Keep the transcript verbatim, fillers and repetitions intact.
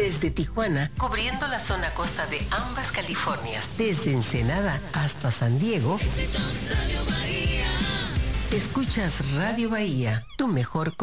Desde Tijuana, cubriendo la zona costa de ambas Californias. Desde Ensenada hasta San Diego. Escuchas Radio Bahía, tu mejor